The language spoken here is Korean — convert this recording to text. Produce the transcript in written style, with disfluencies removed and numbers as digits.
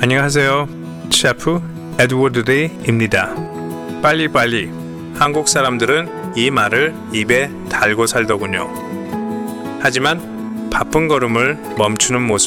안녕하세요. 셰프 에드워드 리입니다. 빨리빨리. 한국 사람들은 이 말을 입에 달고 살더군요. 하지만 바쁜 걸음을 멈추는 모습